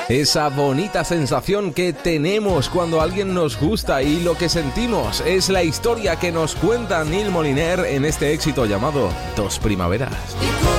Esa bonita sensación que tenemos cuando alguien nos gusta y lo que sentimos es la historia que nos cuenta Neil Moliner en este éxito llamado Dos Primaveras.